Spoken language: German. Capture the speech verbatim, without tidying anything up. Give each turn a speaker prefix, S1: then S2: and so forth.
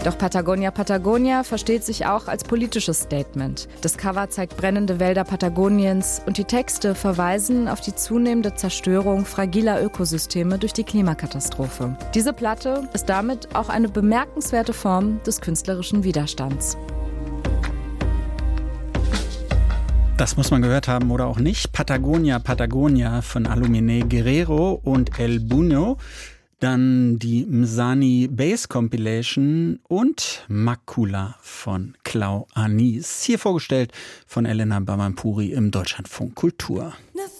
S1: Doch Patagonia Patagonia versteht sich auch als politisches Statement. Das Cover zeigt brennende Wälder Patagoniens und die Texte verweisen auf die zunehmende Zerstörung fragiler Ökosysteme durch die Klimakatastrophe. Diese Platte ist damit auch eine bemerkenswerte Form des künstlerischen Widerstands.
S2: Das muss man gehört haben oder auch nicht. Patagonia Patagonia von Alumine Guerrero und El Buño. Dann die Msani Bass Compilation und Makula von Klau Anis. Hier vorgestellt von Elena Bamampuri im Deutschlandfunk Kultur.
S3: Never